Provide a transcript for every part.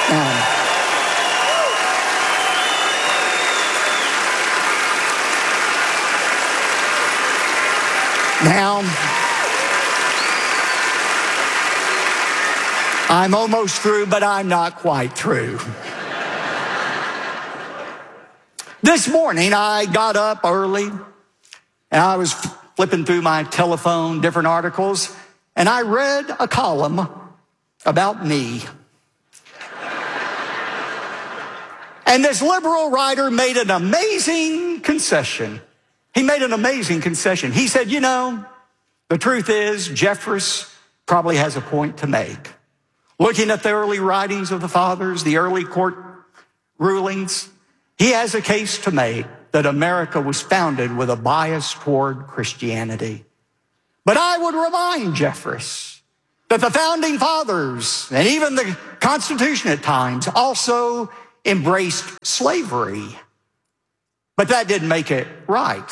Now, I'm almost through, but I'm not quite through. This morning, I got up early, and I was flipping through my telephone, different articles, and I read a column about me. And this liberal writer made an amazing concession. He made an amazing concession. He said, you know, the truth is, Jeffress probably has a point to make. Looking at the early writings of the fathers, the early court rulings, he has a case to make that America was founded with a bias toward Christianity. But I would remind Jeffress that the founding fathers and even the Constitution at times also embraced slavery. But that didn't make it right.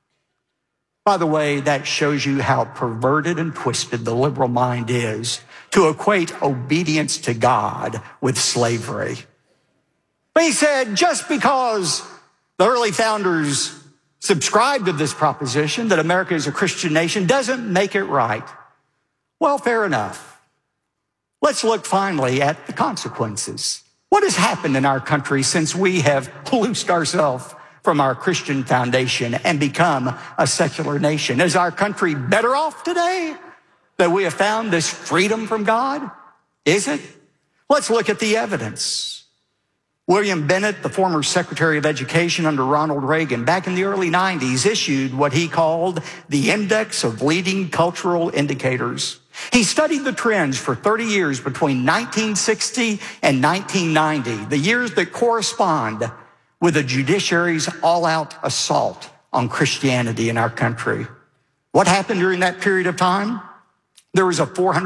By the way, that shows you how perverted and twisted the liberal mind is to equate obedience to God with slavery. But he said, just because the early founders subscribed to this proposition that America is a Christian nation doesn't make it right. Well, fair enough. Let's look finally at the consequences. What has happened in our country since we have loosed ourselves from our Christian foundation and become a secular nation? Is our country better off today that we have found this freedom from God? Is it? Let's look at the evidence. William Bennett, the former Secretary of Education under Ronald Reagan, back in the early 90s, issued what he called the Index of Leading Cultural Indicators. He studied the trends for 30 years between 1960 and 1990, the years that correspond with the judiciary's all-out assault on Christianity in our country. What happened during that period of time? There was a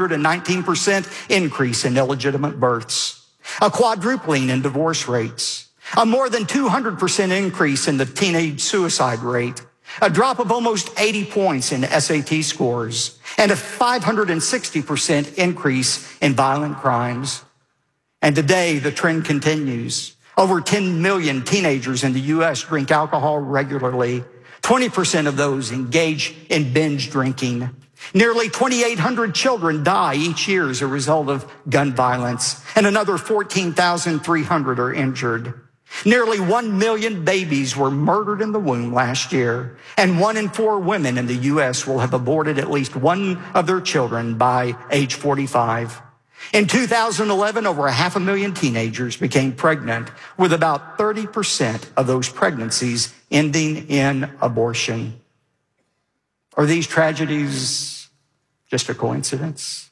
419% increase in illegitimate births, a quadrupling in divorce rates, a more than 200% increase in the teenage suicide rate, a drop of almost 80 points in SAT scores, and a 560% increase in violent crimes. And today, the trend continues. Over 10 million teenagers in the U.S. drink alcohol regularly. 20% of those engage in binge drinking. Nearly 2,800 children die each year as a result of gun violence, and another 14,300 are injured. Nearly 1 million babies were murdered in the womb last year, and 1 in 4 women in the U.S. will have aborted at least one of their children by age 45. In 2011, over 500,000 teenagers became pregnant, with about 30% of those pregnancies ending in abortion. Are these tragedies just a coincidence?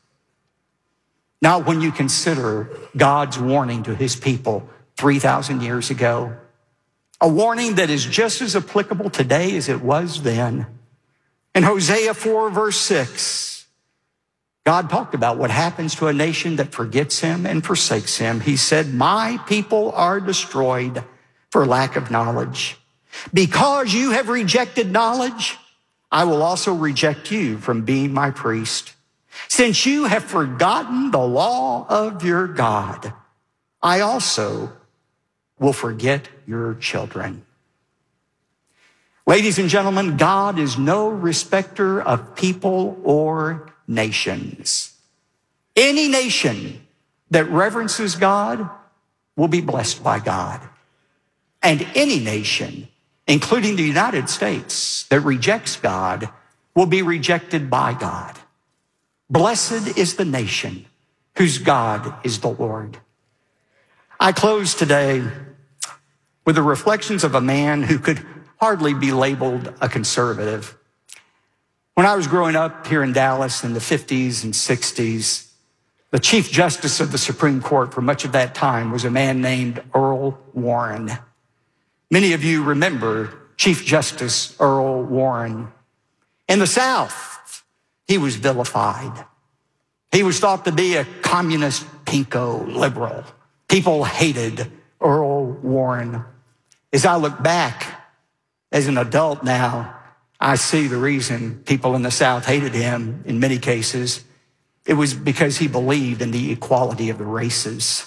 Not when you consider God's warning to his people 3,000 years ago, a warning that is just as applicable today as it was then. In Hosea 4, verse 6, God talked about what happens to a nation that forgets him and forsakes him. He said, my people are destroyed for lack of knowledge. Because you have rejected knowledge, I will also reject you from being my priest. Since you have forgotten the law of your God, I also will forget your children. Ladies and gentlemen, God is no respecter of people or nations. Any nation that reverences God will be blessed by God. And any nation, including the United States, that rejects God will be rejected by God. Blessed is the nation whose God is the Lord. I close today with the reflections of a man who could hardly be labeled a conservative. When I was growing up here in Dallas in the 50s and 60s, the Chief Justice of the Supreme Court for much of that time was a man named Earl Warren. Many of you remember Chief Justice Earl Warren. In the South, he was vilified. He was thought to be a communist pinko liberal. People hated Earl Warren. As I look back as an adult now, I see the reason people in the South hated him in many cases. It was because he believed in the equality of the races.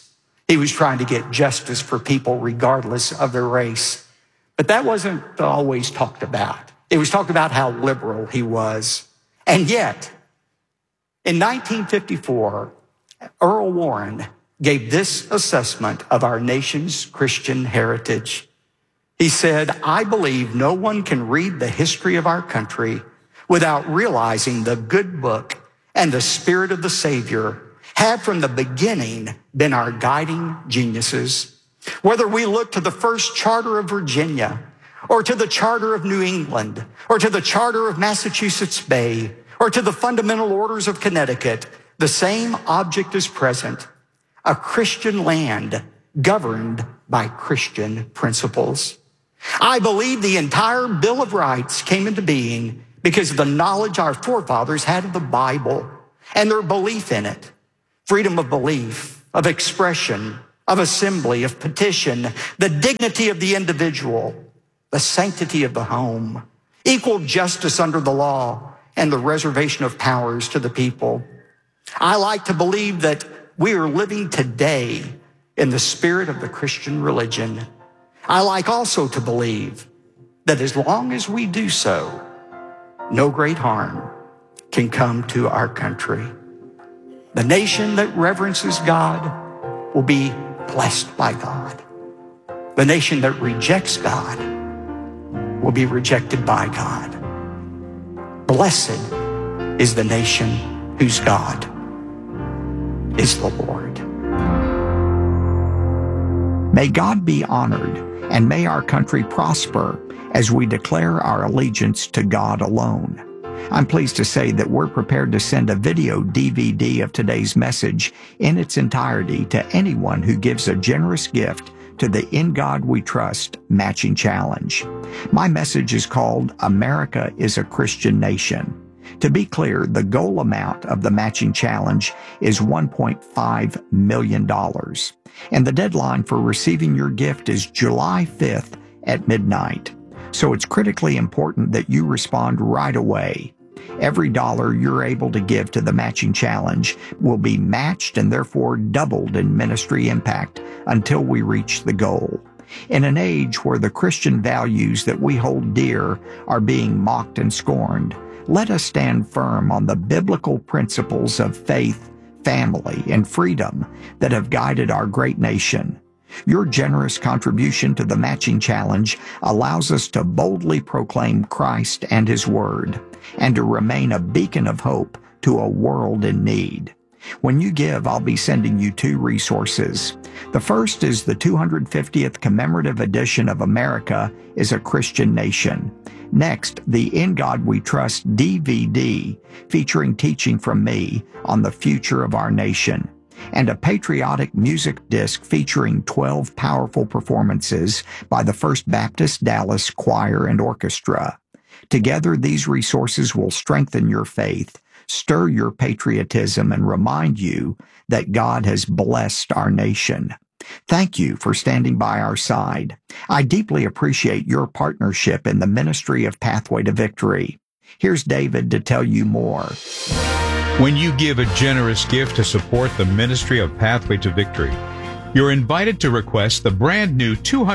He was trying to get justice for people regardless of their race. But that wasn't always talked about. It was talked about how liberal he was. And yet, in 1954, Earl Warren gave this assessment of our nation's Christian heritage. He said, "I believe no one can read the history of our country without realizing the good book and the spirit of the Savior have from the beginning been our guiding geniuses. Whether we look to the first charter of Virginia, or to the charter of New England, or to the charter of Massachusetts Bay, or to the fundamental orders of Connecticut, the same object is present: a Christian land governed by Christian principles." I believe the entire Bill of Rights came into being because of the knowledge our forefathers had of the Bible and their belief in it. Freedom of belief, of expression, of assembly, of petition, the dignity of the individual, the sanctity of the home, equal justice under the law, and the reservation of powers to the people. I like to believe that we are living today in the spirit of the Christian religion. I like also to believe that as long as we do so, no great harm can come to our country. The nation that reverences God will be blessed by God. The nation that rejects God will be rejected by God. Blessed is the nation whose God is the Lord. May God be honored, and may our country prosper as we declare our allegiance to God alone. I'm pleased to say that we're prepared to send a video DVD of today's message in its entirety to anyone who gives a generous gift to the In God We Trust Matching Challenge. My message is called America is a Christian Nation. To be clear, the goal amount of the matching challenge is $1.5 million. And the deadline for receiving your gift is July 5th at midnight. So it's critically important that you respond right away. Every dollar you're able to give to the matching challenge will be matched and therefore doubled in ministry impact until we reach the goal. In an age where the Christian values that we hold dear are being mocked and scorned, let us stand firm on the biblical principles of faith, family, and freedom that have guided our great nation. Your generous contribution to the matching challenge allows us to boldly proclaim Christ and His Word, and to remain a beacon of hope to a world in need. When you give, I'll be sending you two resources. The first is the 250th commemorative edition of America is a Christian Nation. Next, the In God We Trust DVD, featuring teaching from me on the future of our nation, and a patriotic music disc featuring 12 powerful performances by the First Baptist Dallas Choir and Orchestra. Together, these resources will strengthen your faith, stir your patriotism, and remind you that God has blessed our nation. Thank you for standing by our side. I deeply appreciate your partnership in the ministry of Pathway to Victory. Here's David to tell you more. When you give a generous gift to support the ministry of Pathway to Victory, you're invited to request the brand new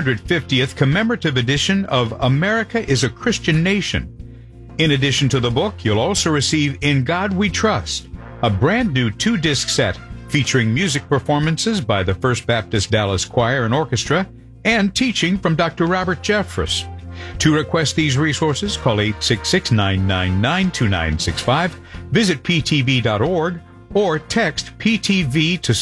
250th commemorative edition of America is a Christian Nation. In addition to the book, you'll also receive In God We Trust, a brand new 2-disc set featuring music performances by the First Baptist Dallas Choir and Orchestra and teaching from Dr. Robert Jeffress. To request these resources, call 866-999-2965, visit ptv.org, or text PTV to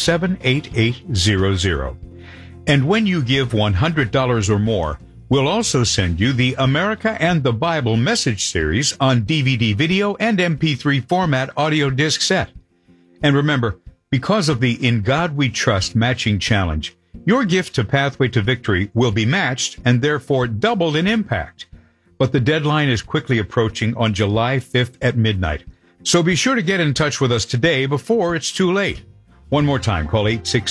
78800. And when you give $100 or more, we'll also send you the America and the Bible message series on DVD, video, and MP3 format audio disc set. And remember, because of the In God We Trust matching challenge, your gift to Pathway to Victory will be matched and therefore doubled in impact. But the deadline is quickly approaching on July 5th at midnight. So be sure to get in touch with us today before it's too late. One more time, call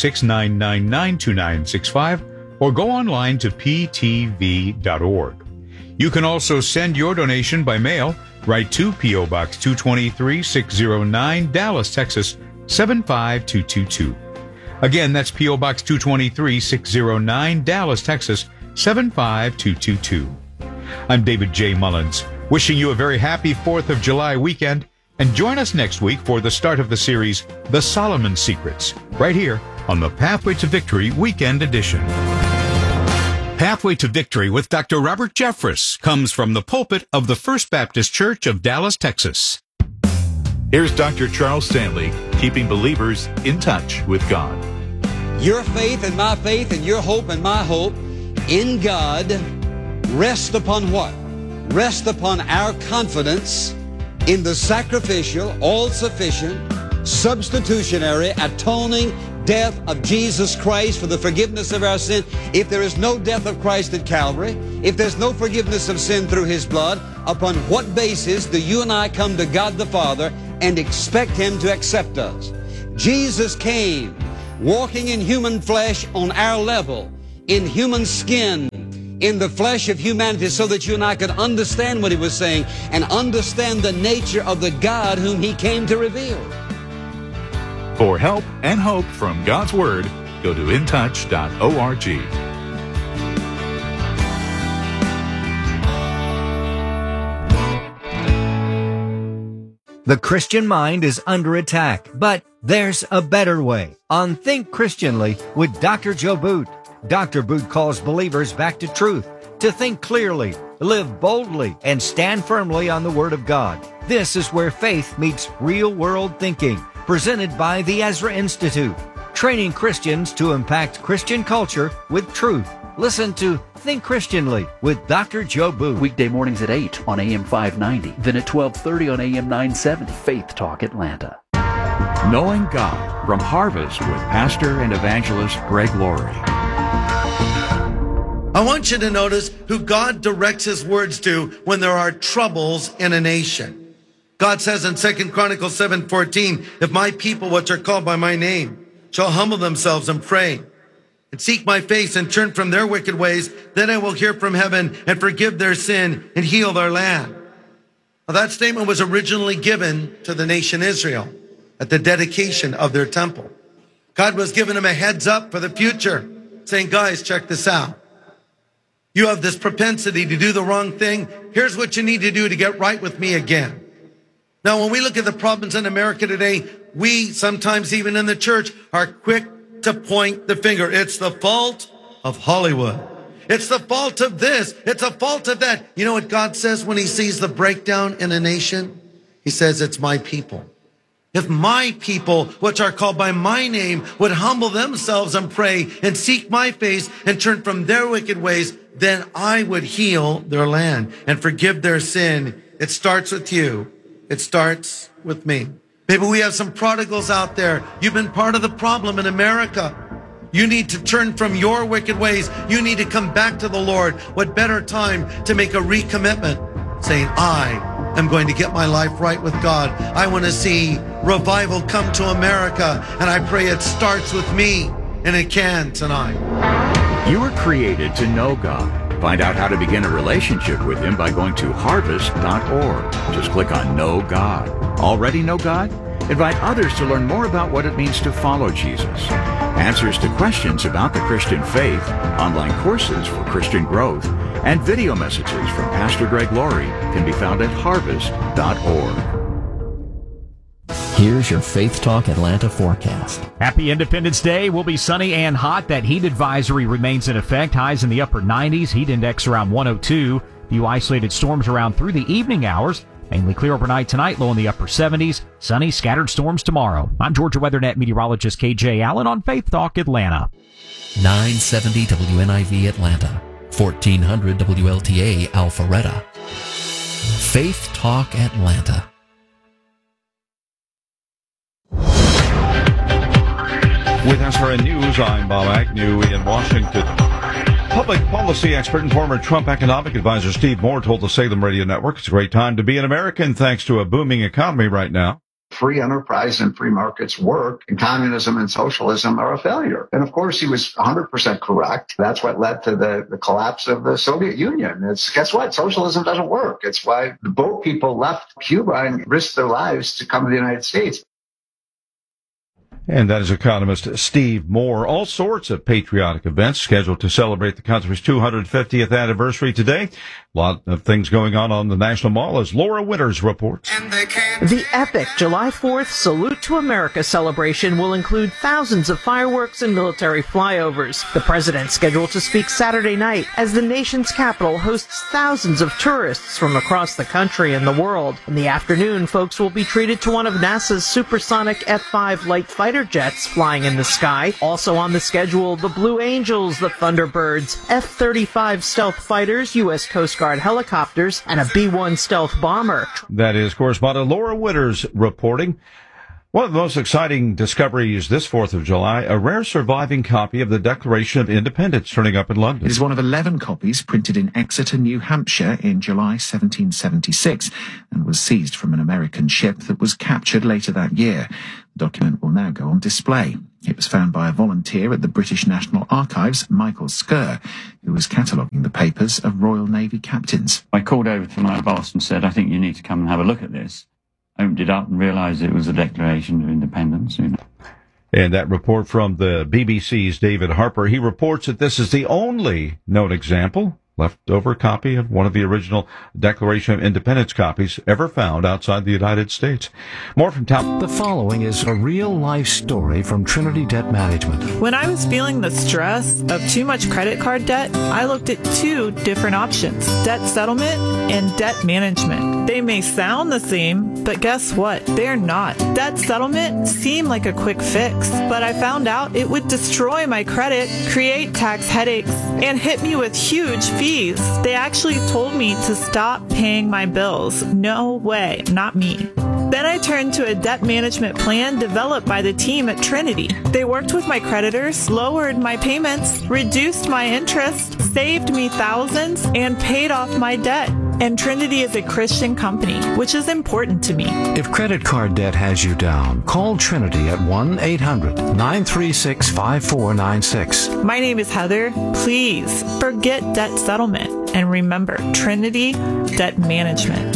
866-999-2965 or go online to ptv.org. You can also send your donation by mail. Write to P.O. Box 223-609, Dallas, Texas 75222. Again, that's P.O. Box 223, 609, Dallas, Texas, 75222. I'm David J. Mullins, wishing you a very happy 4th of July weekend, and join us next week for the start of the series, The Solomon Secrets, right here on the Pathway to Victory Weekend Edition. Pathway to Victory with Dr. Robert Jeffress comes from the pulpit of the First Baptist Church of Dallas, Texas. Here's Dr. Charles Stanley, keeping believers in touch with God. Your faith and my faith and your hope and my hope in God rest upon what? Rest upon our confidence in the sacrificial, all-sufficient, substitutionary, atoning death of Jesus Christ for the forgiveness of our sin. If there is no death of Christ at Calvary, if there's no forgiveness of sin through His blood, upon what basis do you and I come to God the Father and expect Him to accept us? Jesus came walking in human flesh on our level, in human skin, in the flesh of humanity, so that you and I could understand what He was saying and understand the nature of the God whom He came to reveal. For help and hope from God's Word, go to intouch.org. The Christian mind is under attack, but there's a better way. On Think Christianly with Dr. Joe Boot. Dr. Boot calls believers back to truth, to think clearly, live boldly, and stand firmly on the Word of God. This is where faith meets real-world thinking, presented by the Ezra Institute, training Christians to impact Christian culture with truth. Listen to Think Christianly with Dr. Joe Boot. Weekday mornings at 8 on AM 590, then at 12:30 on AM 970. Faith Talk Atlanta. Knowing God from Harvest with Pastor and Evangelist Greg Laurie. I want you to notice who God directs His words to when there are troubles in a nation. God says in 2 Chronicles 7:14, if my people, which are called by my name, shall humble themselves and pray and seek my face and turn from their wicked ways, then I will hear from heaven and forgive their sin and heal their land. Now, that statement was originally given to the nation Israel at the dedication of their temple. God was giving them a heads up for the future, saying, guys, check this out. You have this propensity to do the wrong thing. Here's what you need to do to get right with me again. Now, when we look at the problems in America today, we sometimes even in the church are quick to point the finger. It's the fault of Hollywood. It's the fault of this. It's the fault of that. You know what God says when He sees the breakdown in a nation? He says, it's my people. If my people, which are called by my name, would humble themselves and pray and seek my face and turn from their wicked ways, then I would heal their land and forgive their sin. It starts with you. It starts with me. Maybe we have some prodigals out there. You've been part of the problem in America. You need to turn from your wicked ways. You need to come back to the Lord. What better time to make a recommitment, saying, I am going to get my life right with God. I want to see revival come to America, and I pray it starts with me, and it can tonight. You were created to know God. Find out how to begin a relationship with Him by going to harvest.org. Just click on Know God. Already know God? Invite others to learn more about what it means to follow Jesus. Answers to questions about the Christian faith, online courses for Christian growth, and video messages from Pastor Greg Laurie can be found at harvest.org. Here's your Faith Talk Atlanta forecast. Happy Independence Day. Will be sunny and hot. That heat advisory remains in effect. Highs in the upper 90s. Heat index around 102. Few isolated storms around through the evening hours. Mainly clear overnight tonight. Low in the upper 70s. Sunny, scattered storms tomorrow. I'm Georgia WeatherNet meteorologist KJ Allen on Faith Talk Atlanta. 970 WNIV Atlanta. 1400 WLTA Alpharetta. Faith Talk Atlanta. With SRN News, I'm Bob Agnew in Washington. Public policy expert and former Trump economic advisor Steve Moore told the Salem Radio Network it's a great time to be an American thanks to a booming economy right now. Free enterprise and free markets work, and communism and socialism are a failure. And of course, he was 100% correct. That's what led to the collapse of the Soviet Union. Guess what? Socialism doesn't work. It's why the boat people left Cuba and risked their lives to come to the United States. And that is economist Steve Moore. All sorts of patriotic events scheduled to celebrate the country's 250th anniversary today. A lot of things going on the National Mall, as Laura Winters reports. The epic July 4th Salute to America celebration will include thousands of fireworks and military flyovers. The president scheduled to speak Saturday night as the nation's capital hosts thousands of tourists from across the country and the world. In the afternoon, folks will be treated to one of NASA's supersonic F-5 light fighter jets flying in the sky. Also on the schedule, the Blue Angels, the Thunderbirds, F-35 stealth fighters, U.S. Coast Guard helicopters, and a B-1 stealth bomber. That is correspondent Laura Winters reporting. One of the most exciting discoveries this 4th of July, a rare surviving copy of the Declaration of Independence turning up in London. It is one of 11 copies printed in Exeter, New Hampshire in July 1776 and was seized from an American ship that was captured later that year. The document will now go on display. It was found by a volunteer at the British National Archives, Michael Skerr, who was cataloguing the papers of Royal Navy captains. I called over to my boss and said, I think you need to come and have a look at this. Opened it up and realised it was the Declaration of Independence. And that report from the BBC's David Harper, he reports that this is the only known example, leftover copy of one of the original Declaration of Independence copies ever found outside the United States. More from top. The following is a real-life story from Trinity Debt Management. When I was feeling the stress of too much credit card debt, I looked at two different options: debt settlement and debt management. They may sound the same, but guess what? They're not. Debt settlement seemed like a quick fix, but I found out it would destroy my credit, create tax headaches, and hit me with huge fees. They actually told me to stop paying my bills. No way, not me. Then I turned to a debt management plan developed by the team at Trinity. They worked with my creditors, lowered my payments, reduced my interest, saved me thousands, and paid off my debt. And Trinity is a Christian company, which is important to me. If credit card debt has you down, call Trinity at 1-800-936-5496. My name is Heather. Please forget debt settlement. And remember, Trinity Debt Management.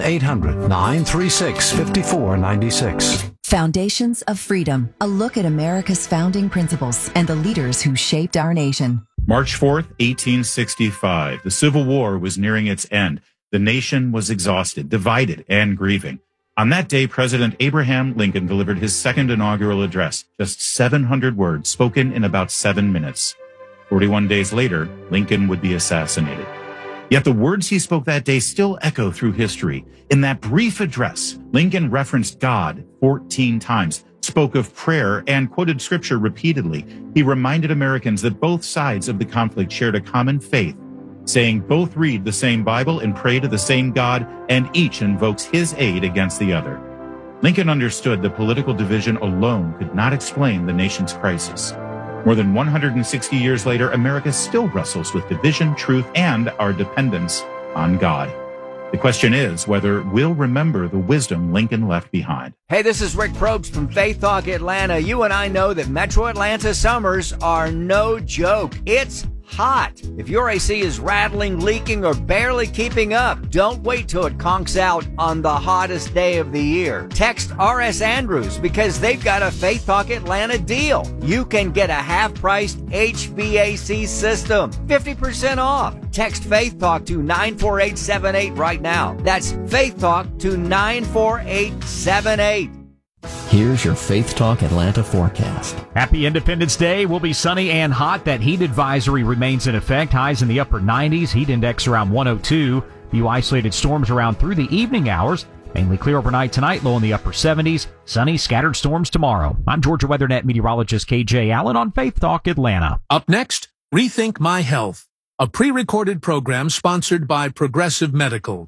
1-800-936-5496. Foundations of Freedom, a look at America's founding principles and the leaders who shaped our nation. March 4th, 1865. The Civil War was nearing its end. The nation was exhausted, divided, and grieving. On that day, President Abraham Lincoln delivered his second inaugural address, just 700 words spoken in about 7 minutes. 41 days later, Lincoln would be assassinated. Yet the words he spoke that day still echo through history. In that brief address, Lincoln referenced God 14 times, spoke of prayer, and quoted scripture repeatedly. He reminded Americans that both sides of the conflict shared a common faith, saying both read the same Bible and pray to the same God, and each invokes his aid against the other. Lincoln understood that political division alone could not explain the nation's crisis. More than 160 years later, America still wrestles with division, truth, and our dependence on God. The question is whether we'll remember the wisdom Lincoln left behind. Hey, this is Rick Probst from Faith Talk Atlanta. You and I know that Metro Atlanta summers are no joke. It's hot. If your AC is rattling, leaking, or barely keeping up, don't wait till it conks out on the hottest day of the year. Text RS Andrews because they've got a Faith Talk Atlanta deal. You can get a half-priced HVAC system, 50% off. Text Faith Talk to 94878 right now. That's Faith Talk to 94878. Here's your Faith Talk Atlanta forecast. Happy Independence Day. Will be sunny and hot. That heat advisory remains in effect. Highs in the upper 90s. Heat index around 102. Few isolated storms around through the evening hours. Mainly clear overnight tonight. Low in the upper 70s. Sunny, scattered storms tomorrow. I'm Georgia WeatherNet meteorologist KJ Allen on Faith Talk Atlanta. Up next, Rethink My Health, a pre-recorded program sponsored by Progressive Medical.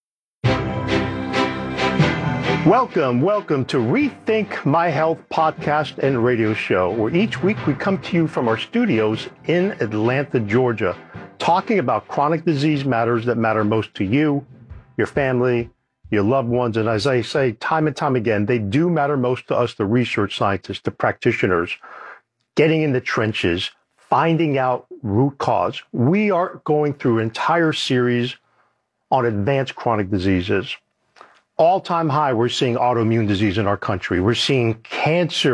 Welcome to Rethink My Health podcast and radio show, where each week we come to you from our studios in Atlanta, Georgia, talking about chronic disease matters that matter most to you, your family, your loved ones. And as I say time and time again, they do matter most to us, the research scientists, the practitioners, getting in the trenches, finding out root cause. We are going through an entire series on advanced chronic diseases. All-time high, we're seeing autoimmune disease in our country. We're seeing cancer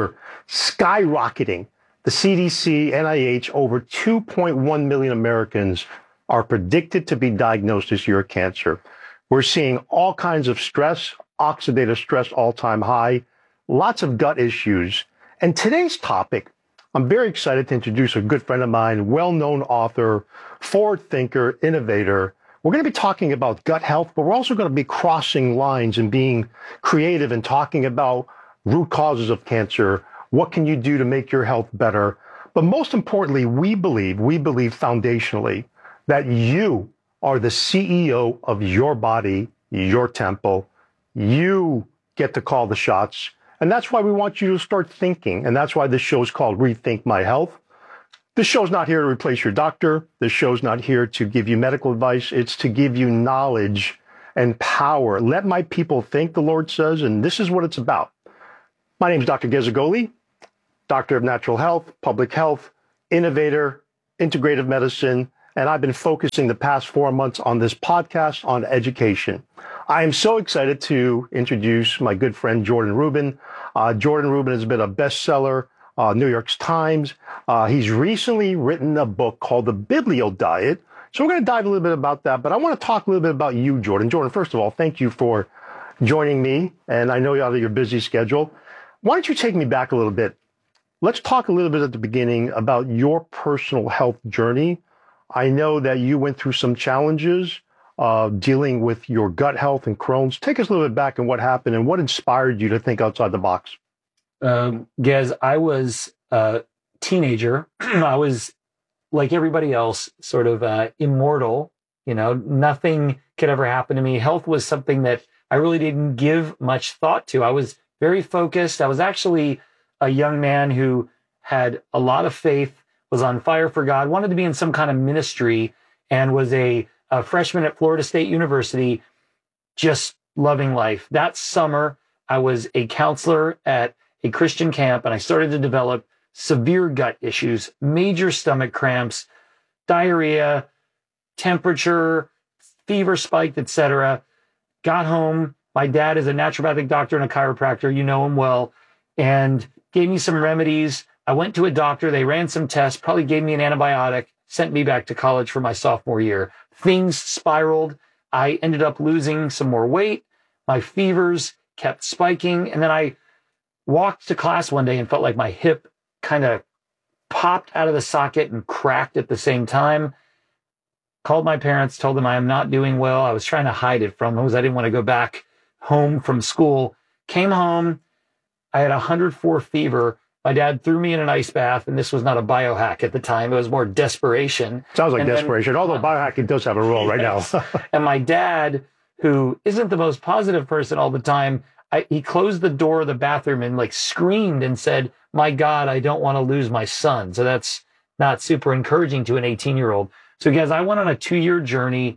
skyrocketing. The CDC, NIH, over 2.1 million Americans are predicted to be diagnosed this year with cancer. We're seeing all kinds of stress, oxidative stress all-time high, lots of gut issues. And today's topic, I'm very excited to introduce a good friend of mine, well-known author, forward thinker, innovator. We're going to be talking about gut health, but we're also going to be crossing lines and being creative and talking about root causes of cancer. What can you do to make your health better? But most importantly, we believe foundationally that you are the CEO of your body, your temple. You get to call the shots. And that's why we want you to start thinking. And that's why this show is called Rethink My Health. This show's not here to replace your doctor. This show's not here to give you medical advice. It's to give you knowledge and power. Let my people think, the Lord says, and this is what it's about. My name is Dr. Gezagoli, Doctor of Natural Health, Public Health, Innovator, Integrative Medicine, and I've been focusing the past 4 months on this podcast on education. I am so excited to introduce my good friend, Jordan Rubin. Jordan Rubin has been a bestseller, New York Times. He's recently written a book called The Biblio Diet. So we're going to dive a little bit about that, but I want to talk a little bit about you, Jordan. Jordan, first of all, thank you for joining me, and I know you're out of your busy schedule. Why don't you take me back a little bit? Let's talk a little bit at the beginning about your personal health journey. I know that you went through some challenges dealing with your gut health and Crohn's. Take us a little bit back and what happened and what inspired you to think outside the box. Gez, I was a teenager. I was like everybody else, sort of immortal. You know, nothing could ever happen to me. Health was something that I really didn't give much thought to. I was very focused. I was actually a young man who had a lot of faith, was on fire for God, wanted to be in some kind of ministry, and was a freshman at Florida State University, just loving life. That summer, I was a counselor at a Christian camp, and I started to develop severe gut issues, major stomach cramps, diarrhea, temperature, fever spiked, etc. Got home. My dad is a naturopathic doctor and a chiropractor. You know him well. And gave me some remedies. I went to a doctor. They ran some tests, probably gave me an antibiotic, sent me back to college for my sophomore year. Things spiraled. I ended up losing some more weight. My fevers kept spiking. And then I walked to class one day and felt like my hip kind of popped out of the socket and cracked at the same time. Called my parents, told them I am not doing well. I was trying to hide it from them because I didn't want to go back home from school. Came home. I had 104 fever. My dad threw me in an ice bath, and this was not a biohack at the time. It was more desperation. Sounds like desperation, although biohacking does have a role right now. And my dad, who isn't the most positive person all the time, he closed the door of the bathroom and like screamed and said, "My God, I don't want to lose my son." So that's not super encouraging to an 18-year-old. So guys, I went on a 2-year journey,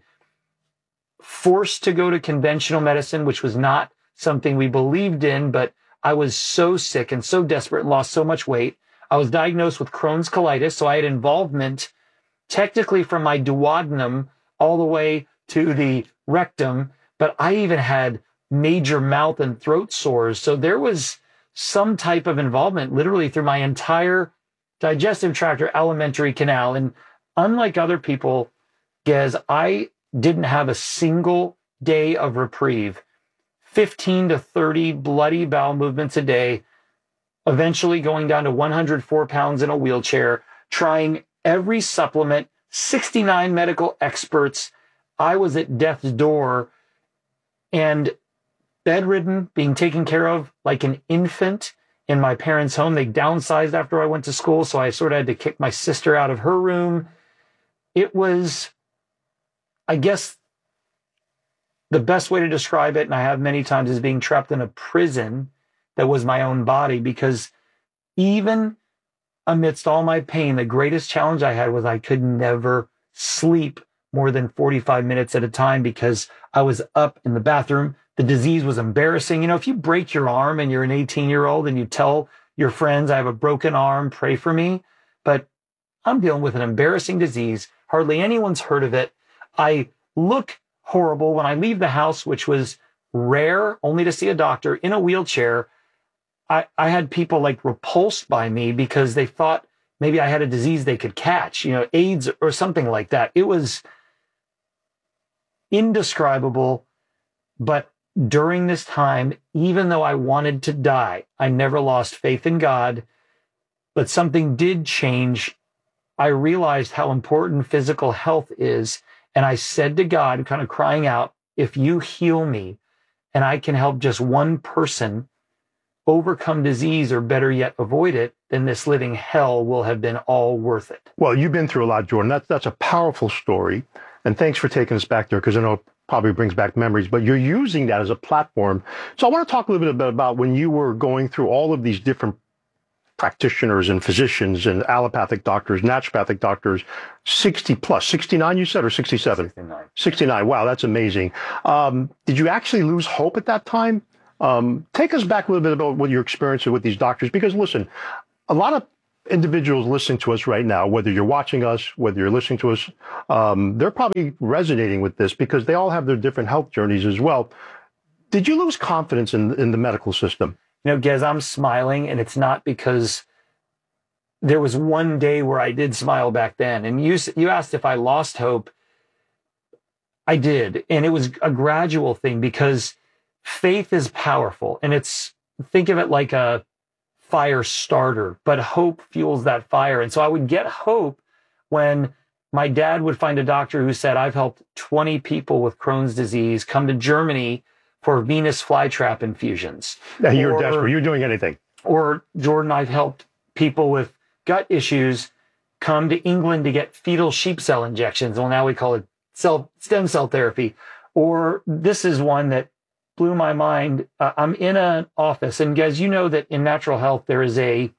forced to go to conventional medicine, which was not something we believed in, but I was so sick and so desperate and lost so much weight. I was diagnosed with Crohn's colitis, so I had involvement technically from my duodenum all the way to the rectum, but I even had major mouth and throat sores. So there was some type of involvement literally through my entire digestive tract or alimentary canal. And unlike other people, Gez, I didn't have a single day of reprieve. 15 to 30 bloody bowel movements a day, eventually going down to 104 pounds in a wheelchair, trying every supplement, 69 medical experts. I was at death's door and bedridden, being taken care of like an infant in my parents' home. They downsized after I went to school, so I sort of had to kick my sister out of her room. It was, I guess, the best way to describe it, and I have many times, is being trapped in a prison that was my own body, because even amidst all my pain, the greatest challenge I had was I could never sleep more than 45 minutes at a time because I was up in the bathroom. The disease was embarrassing. You know, if you break your arm and you're an 18-year-old and you tell your friends, "I have a broken arm, pray for me," but I'm dealing with an embarrassing disease. Hardly anyone's heard of it. I look horrible when I leave the house, which was rare, only to see a doctor in a wheelchair. I had people like repulsed by me because they thought maybe I had a disease they could catch, AIDS or something like that. It was indescribable. But during this time, even though I wanted to die, I never lost faith in God. But something did change. I realized how important physical health is. And I said to God, kind of crying out, if you heal me and I can help just one person overcome disease, or better yet, avoid it, then this living hell will have been all worth it. Well, you've been through a lot, Jordan. That's a powerful story. And thanks for taking us back there, because I know it probably brings back memories, but you're using that as a platform. So I want to talk a little bit about when you were going through all of these different practitioners and physicians and allopathic doctors, naturopathic doctors, 60 plus, 69 you said, or 67? 69. 69. Wow, that's amazing. Did you actually lose hope at that time? Take us back a little bit about what your experience with these doctors, because listen, a lot of individuals listening to us right now, whether you're watching us, whether you're listening to us, they're probably resonating with this because they all have their different health journeys as well. Did you lose confidence in the medical system? Gez, I'm smiling, and it's not because there was one day where I did smile back then. And you asked if I lost hope. I did. And it was a gradual thing, because faith is powerful. And think of it like a fire starter, but hope fuels that fire. And so I would get hope when my dad would find a doctor who said, I've helped 20 people with Crohn's disease come to Germany for venous flytrap infusions. Yeah, you're desperate. You're doing anything. Or, Jordan, I've helped people with gut issues come to England to get fetal sheep cell injections. Well, now we call it stem cell therapy. Or this is one that blew my mind. I'm in an office, and guys, you know that in natural health, there is a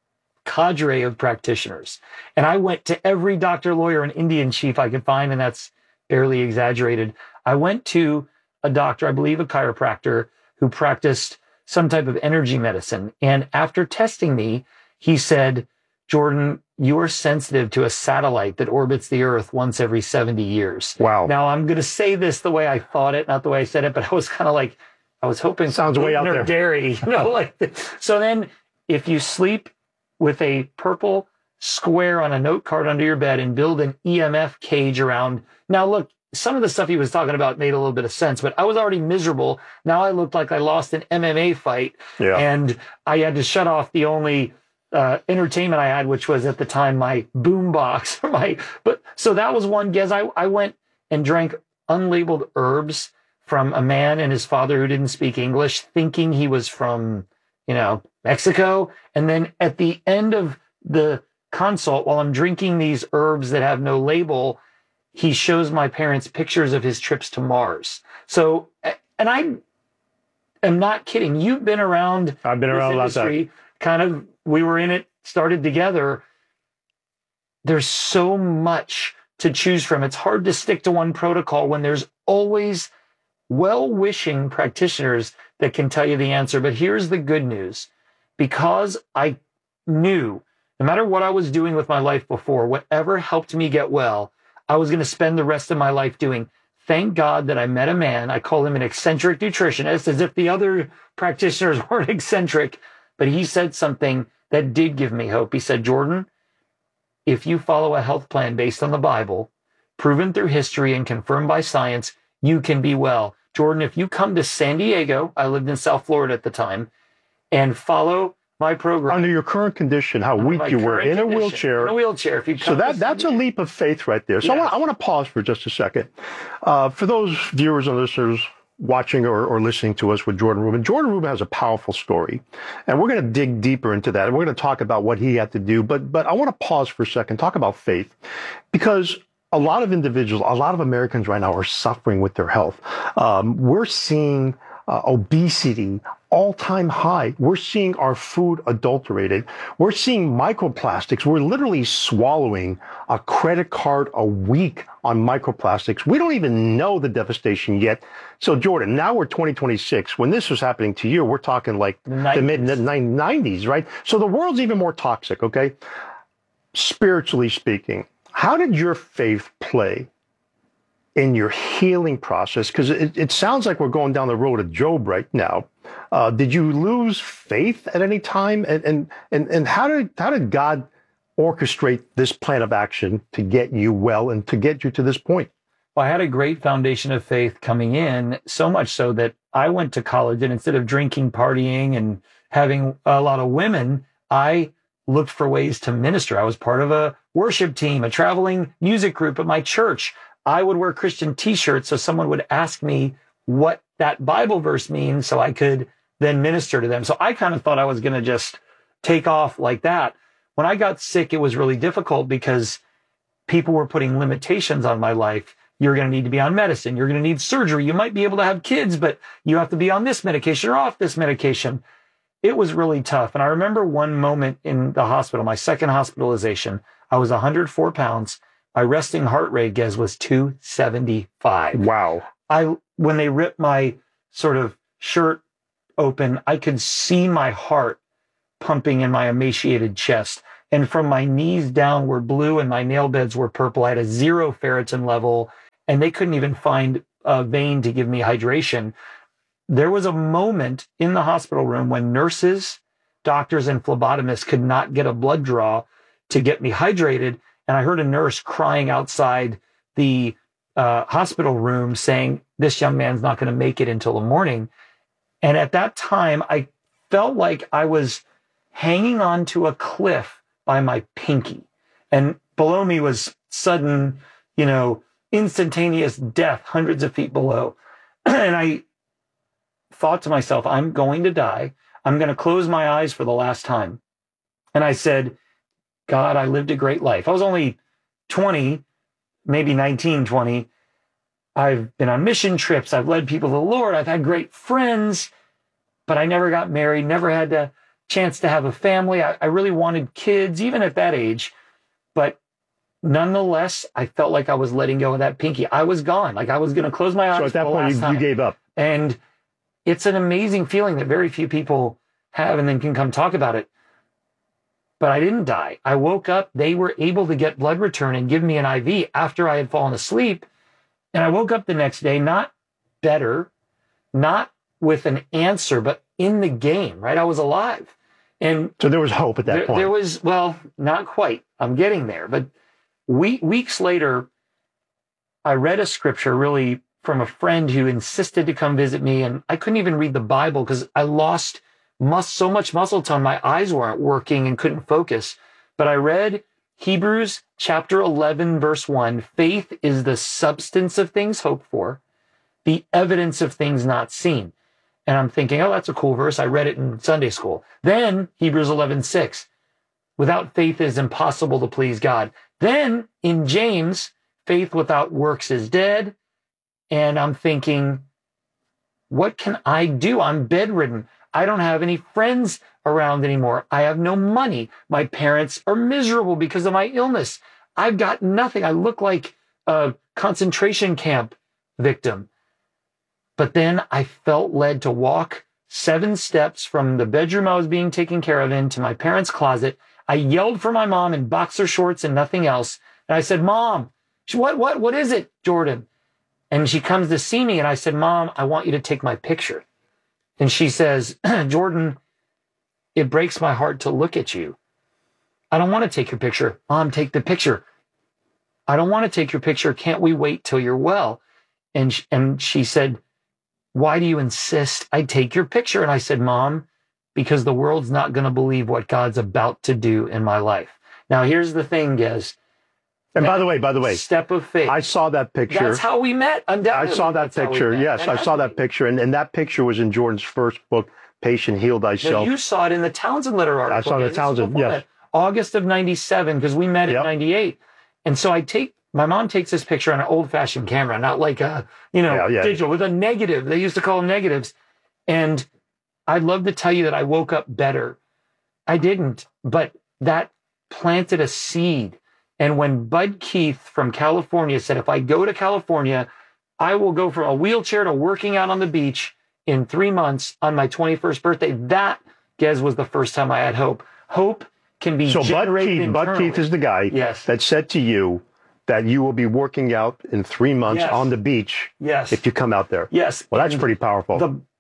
cadre of practitioners. And I went to every doctor, lawyer, and Indian chief I could find, and that's barely exaggerated. I went to a doctor, I believe a chiropractor, who practiced some type of energy medicine. And after testing me, he said, Jordan, you are sensitive to a satellite that orbits the Earth once every 70 years. Wow. Now, I'm going to say this the way I thought it, not the way I said it, but I was kind of like, I was hoping sounds way out there. Dairy, So then if you sleep with a purple square on a note card under your bed and build an EMF cage around. Now, look, some of the stuff he was talking about made a little bit of sense, but I was already miserable. Now I looked like I lost an MMA fight, and I had to shut off the only entertainment I had, which was at the time my boom box. So that was one guess. I went and drank unlabeled herbs from a man and his father who didn't speak English, thinking he was from, Mexico. And then at the end of the consult, while I'm drinking these herbs that have no label, he shows my parents pictures of his trips to Mars. So, and I am not kidding. You've been around. I've been around a lot of that. Kind of, we were in it, started together. There's so much to choose from. It's hard to stick to one protocol when there's always well-wishing practitioners that can tell you the answer. But here's the good news. Because I knew, no matter what I was doing with my life before, whatever helped me get well, I was going to spend the rest of my life doing. Thank God that I met a man. I call him an eccentric nutritionist, as if the other practitioners weren't eccentric. But he said something that did give me hope. He said, Jordan, if you follow a health plan based on the Bible, proven through history and confirmed by science, you can be well. Jordan, if you come to San Diego, I lived in South Florida at the time, and follow my program. Under your current condition, how weak you were, in a wheelchair. In a wheelchair. If you so that's a leap of faith right there. So I want to pause for just a second. For those viewers and listeners watching or listening to us with Jordan Rubin. Jordan Rubin has a powerful story, and we're going to dig deeper into that, and we're going to talk about what he had to do. But I want to pause for a second, talk about faith, because a lot of individuals, a lot of Americans right now are suffering with their health. We're seeing obesity all-time high. We're seeing our food adulterated. We're seeing microplastics. We're literally swallowing a credit card a week on microplastics. We don't even know the devastation yet. So Jordan, now we're 2026. When this was happening to you, we're talking like the mid-90s, right? So the world's even more toxic, okay? Spiritually speaking, how did your faith play in your healing process? Because it sounds like we're going down the road of Job right now. Did you lose faith at any time? And how did God orchestrate this plan of action to get you well and to get you to this point? Well, I had a great foundation of faith coming in, so much so that I went to college, and instead of drinking, partying, and having a lot of women, I looked for ways to minister. I was part of a worship team, a traveling music group at my church. I would wear Christian t-shirts so someone would ask me what that Bible verse means so I could then minister to them. So I kind of thought I was going to just take off like that. When I got sick, it was really difficult because people were putting limitations on my life. You're going to need to be on medicine. You're going to need surgery. You might be able to have kids, but you have to be on this medication or off this medication. It was really tough. And I remember one moment in the hospital, my second hospitalization, I was 104 pounds. My resting heart rate, Gez, was 275. Wow. When they ripped my sort of shirt open, I could see my heart pumping in my emaciated chest. And from my knees down were blue and my nail beds were purple. I had a 0 ferritin level, and they couldn't even find a vein to give me hydration. There was a moment in the hospital room when nurses, doctors, and phlebotomists could not get a blood draw to get me hydrated. And I heard a nurse crying outside the hospital room saying, this young man's not going to make it until the morning. And at that time, I felt like I was hanging on to a cliff by my pinky. And below me was sudden, instantaneous death, hundreds of feet below. And I thought to myself, I'm going to die. I'm going to close my eyes for the last time. And I said, God, I lived a great life. I was only 20, maybe 19, 20. I've been on mission trips. I've led people to the Lord. I've had great friends, but I never got married, never had a chance to have a family. I really wanted kids, even at that age. But nonetheless, I felt like I was letting go of that pinky. I was gone. Like I was going to close my eyes. So at that point, you gave up. And it's an amazing feeling that very few people have and then can come talk about it. But I didn't die. I woke up. They were able to get blood return and give me an IV after I had fallen asleep. And I woke up the next day, not better, not with an answer, but in the game, right? I was alive. And so there was hope at that point. There was, well, not quite. I'm getting there. But weeks later, I read a scripture really from a friend who insisted to come visit me. And I couldn't even read the Bible because I lost so much muscle tone. My eyes weren't working and couldn't focus. But I read Hebrews chapter 11, verse 1. Faith is the substance of things hoped for, the evidence of things not seen. And I'm thinking, oh, that's a cool verse. I read it in Sunday school. Then Hebrews 11:6. Without faith it is impossible to please God. Then in James, faith without works is dead. And I'm thinking, what can I do? I'm bedridden. I don't have any friends around anymore. I have no money. My parents are miserable because of my illness. I've got nothing. I look like a concentration camp victim. But then I felt led to walk 7 steps from the bedroom I was being taken care of into my parents' closet. I yelled for my mom in boxer shorts and nothing else. And I said, Mom, what is it, Jordan? And she comes to see me and I said, Mom, I want you to take my picture. And she says, Jordan, it breaks my heart to look at you. I don't want to take your picture. Mom, take the picture. I don't want to take your picture. Can't we wait till you're well? And she said, why do you insist I take your picture? And I said, Mom, because the world's not going to believe what God's about to do in my life. Now, here's the thing, Gez. And by the way, step of faith. I saw that picture. That's how we met. Undoubtedly. I saw that picture. Yes, I saw that picture. And that picture was in Jordan's first book, Patient, Heal Thyself. No, you saw it in the Townsend letter article. I saw the Townsend, yes. August of 97, because we met in 98. And so my mom takes this picture on an old-fashioned camera, not like a, digital, with a negative. They used to call them negatives. And I'd love to tell you that I woke up better. I didn't, but that planted a seed. And when Bud Keith from California said, if I go to California, I will go from a wheelchair to working out on the beach in 3 months on my 21st birthday, that, Gez, was the first time I had hope. Hope can be generated internally. Bud Keith is the guy that said to you that you will be working out in 3 months on the beach if you come out there. Yes. Well, that's pretty powerful.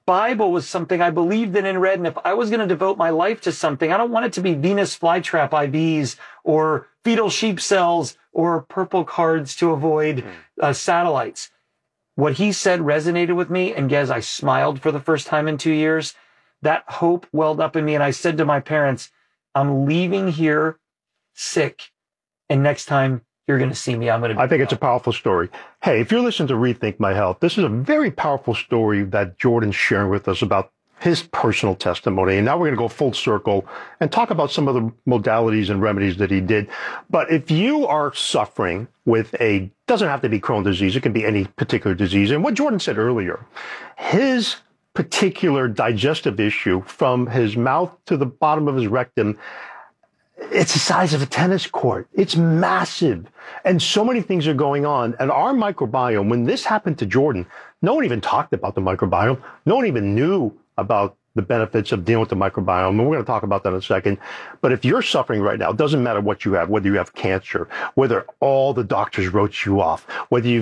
Bible was something I believed in and read. And if I was going to devote my life to something, I don't want it to be Venus flytrap IVs or fetal sheep cells or purple cards to avoid satellites. What he said resonated with me. And Gez, I smiled for the first time in 2 years. That hope welled up in me. And I said to my parents, I'm leaving here sick. And next time you're going to see me, I'm going to be I think it's a powerful story. Hey, if you're listening to Rethink My Health, this is a very powerful story that Jordan's sharing with us about his personal testimony. And now we're going to go full circle and talk about some of the modalities and remedies that he did. But if you are suffering with doesn't have to be Crohn's disease, it can be any particular disease. And what Jordan said earlier, his particular digestive issue from his mouth to the bottom of his rectum, it's the size of a tennis court. It's massive. And so many things are going on. And our microbiome, when this happened to Jordan, no one even talked about the microbiome. No one even knew about the benefits of dealing with the microbiome. And we're going to talk about that in a second. But if you're suffering right now, it doesn't matter what you have, whether you have cancer, whether all the doctors wrote you off, whether you